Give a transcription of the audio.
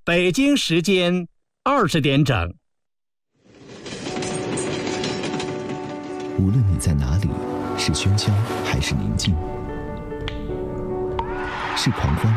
北京时间20点整。 无论你在哪里，是喧嚣还是宁静，是狂欢